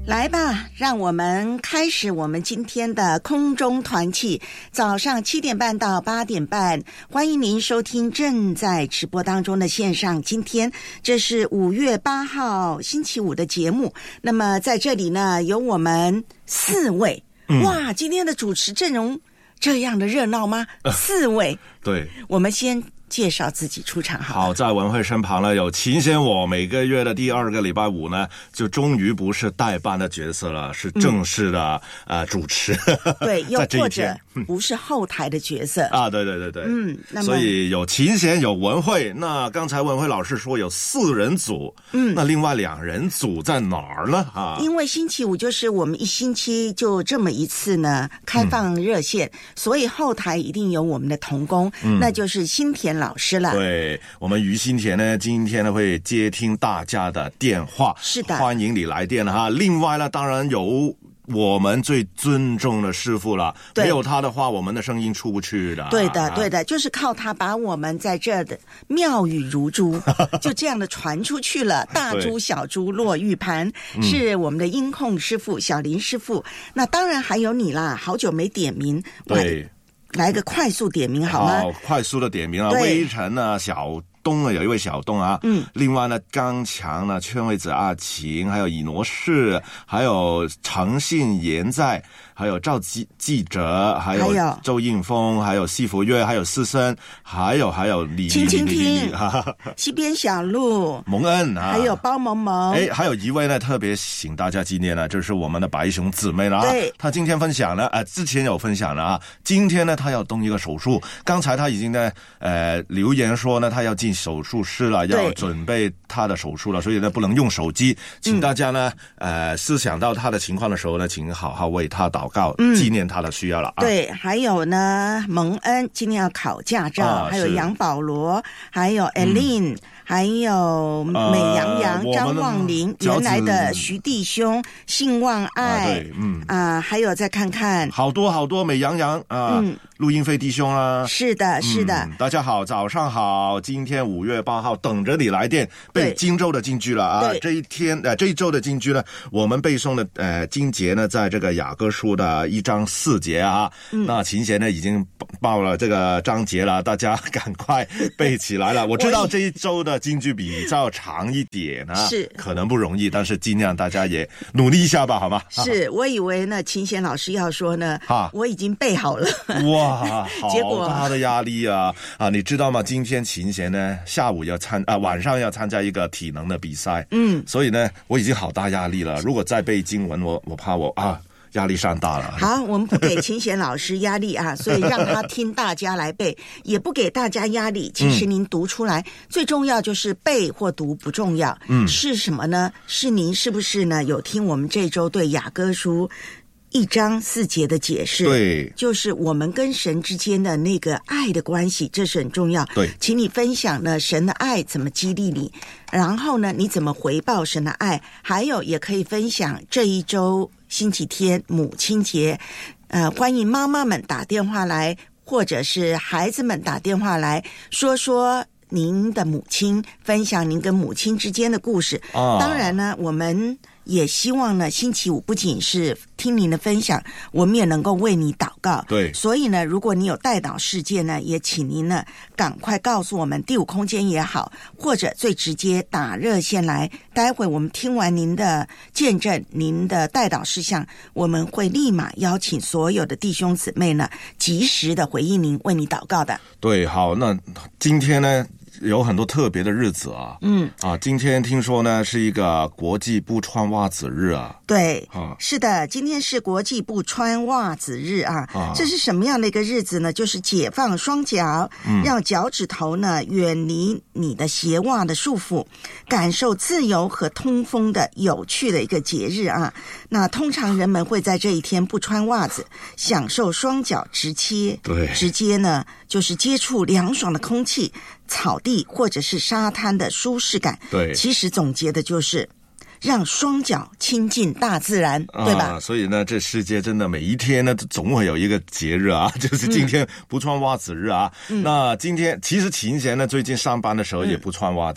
来吧，让我们开始我们今天的空中团契，早上7点半到8点半，欢迎您收听正在直播当中的线上。今天这是5月8号星期五的节目，那么在这里呢，有我们4位。哇，今天的主持阵容这样的热闹吗？4位。 对， 我们先介绍自己出场好， 在文慧身旁呢有秦贤，我每个月的第2个礼拜五呢，就终于不是代班的角色了，是正式的主持。 对，又或者不是后台的角色啊，对，那么所以有秦贤有文慧。那刚才文慧老师说有4人组，那另外2人组在哪儿呢？ 因为星期五就是我们1星期就这么一次呢开放热线，所以后台一定有我们的同工，那就是新田老师了。 对，我们于新田呢，今天呢会接听大家的电话， 是的， 欢迎你来电哈。另外呢，当然有我们最尊重的师父了，没有他的话，我们的声音出不去的。 对的，就是靠他把我们在这的妙语如珠就这样的传出去了。大珠小珠落玉盘，是我们的音控师父小林师父。那当然还有你啦，好久没点名。 对， 来个快速点名好吗？ 快速的点名啊！微尘啊，小东啊，有一位小东啊，另外呢，刚强呢，劝位子阿晴，还有以挪士，还有诚信言在，还有赵记者，还有周应峰，还有西福月，还有思森，还有李听西边小路蒙恩啊， 还有包萌萌。 还有一位呢，特别请大家纪念呢，就是我们的白熊姊妹了啊。 对， 她今天分享了之前有分享了啊，今天呢她要动一个手术，刚才她已经呢留言说呢她要进手术室了，要准备她的手术了，所以呢不能用手机，请大家呢思想到她的情况的时候呢，请好好为她祷告，纪念她的需要了啊。 对，还有呢蒙恩今天要考驾照，还有杨保罗，还有 Eileen，还有美羊羊、张望林，原来的徐弟兄、信望爱，还有再看看好多美羊羊录音费弟兄啊， 是的， 大家好，早上好，今天5月8号，等着你来电背荆州的金句了啊！这一周的金句呢，我们背诵的经节呢，在这个雅歌书的1章4节啊，那秦贤呢已经报了这个章节了，大家赶快背起来了。我知道这一周的金句比较长一点啊， 是可能不容易，但是尽量大家也努力一下吧，好吗？ 是，我以为呢，秦贤老师要说呢，我已经背好了。 哇，好大的压力啊！你知道吗？今天秦贤呢，下午晚上要参加一个体能的比赛，所以呢，我已经好大压力了。如果再背经文，我怕我压力山大了。 好，我们不给秦贤老师压力啊，所以让他听大家来背，也不给大家压力。其实您读出来，最重要就是背或读不重要，是什么呢？是您是不是呢有听我们这周对雅歌书1章4节的解释？ 对， 就是我们跟神之间的那个爱的关系，这是很重要。 对， 请你分享呢神的爱怎么激励你，然后呢你怎么回报神的爱，还有也可以分享这一周星期天母亲节，欢迎妈妈们打电话来，或者是孩子们打电话来说说您的母亲，分享您跟母亲之间的故事。当然呢，我们也希望呢，星期五不仅是听您的分享，我们也能够为你祷告。 对， 所以呢，如果你有代祷事件呢，也请您呢赶快告诉我们，第5空间也好，或者最直接打热线来。待会我们听完您的见证，您的代祷事项，我们会立马邀请所有的弟兄姊妹呢，及时的回应您，为你祷告的。 对，好，那今天呢有很多特别的日子啊，今天听说呢是一个国际不穿袜子日啊。 对，是的，今天是国际不穿袜子日啊。这是什么样的一个日子呢？就是解放双脚，让脚趾头呢远离你的鞋袜的束缚，感受自由和通风的有趣的一个节日啊。那通常人们会在这一天不穿袜子，享受双脚直接呢就是接触凉爽的空气、草地或者是沙滩的舒适感。 对， 其实总结的就是让双脚亲近大自然，对吧？ 所以呢，这世界真的每一天呢，总会有一个节日啊，就是今天不穿袜子日啊。那今天其实秦贤呢，最近上班的时候也不穿袜子了。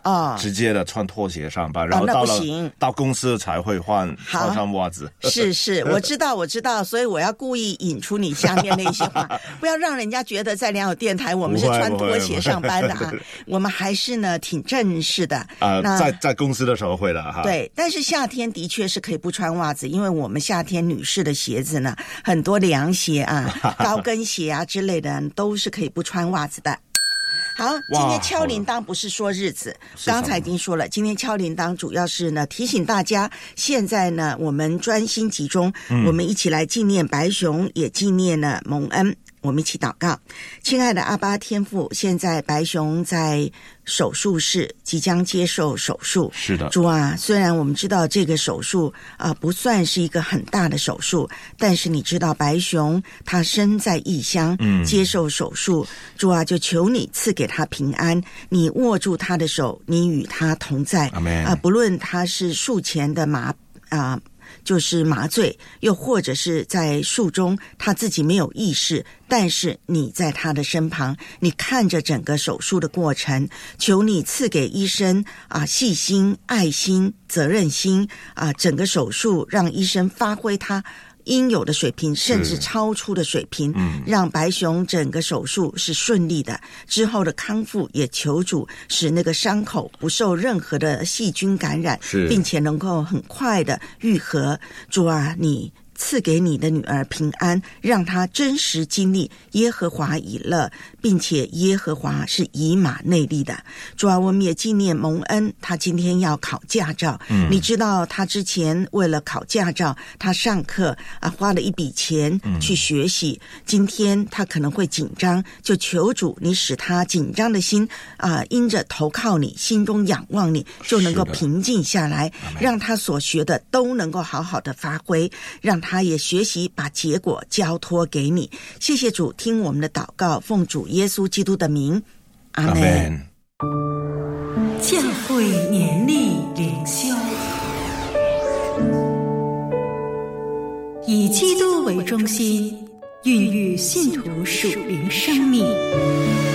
直接的穿拖鞋上班，然后到公司才会穿上袜子。 是，我知道，所以我要故意引出你下面那些话，不要让人家觉得在良友电台我们是穿拖鞋上班的啊，我们还是呢挺正式的。 在公司的时候会的哈。 对，但是夏天的确是可以不穿袜子，因为我们夏天女士的鞋子呢，很多凉鞋啊、高跟鞋啊之类的都是可以不穿袜子的。好，今天敲铃铛不是说日子，刚才已经说了，今天敲铃铛主要是呢提醒大家，现在呢我们专心集中，我们一起来纪念白熊，也纪念了蒙恩。我们一起祷告。亲爱的阿爸天父，现在白熊在手术室即将接受手术。 是的， 主啊，虽然我们知道这个手术不算是一个很大的手术，但是你知道白熊他身在异乡，接受手术，主啊，就求你赐给他平安，你握住他的手，你与他同在。 阿们。 不论他是术前的就是麻醉，又或者是在术中他自己没有意识，但是你在他的身旁，你看着整个手术的过程，求你赐给医生细心、爱心、责任心整个手术让医生发挥他应有的水平，甚至超出的水平，让白熊整个手术是顺利的，之后的康复也求主使那个伤口不受任何的细菌感染，并且能够很快的愈合。主啊，你赐给你的女儿平安，让她真实经历耶和华以勒，并且耶和华是以马内利的。主啊，我们也纪念蒙恩，他今天要考驾照，你知道他之前为了考驾照，他上课花了一笔钱去学习，今天他可能会紧张，就求主你使他紧张的心因着投靠你，心中仰望你，就能够平静下来，让他所学的都能够好好的发挥，让他也学习把结果交托给你。谢谢主，听我们的祷告，奉主耶稣基督的名，阿们。 教会年历灵修，以基督为中心，孕育信徒属灵生命。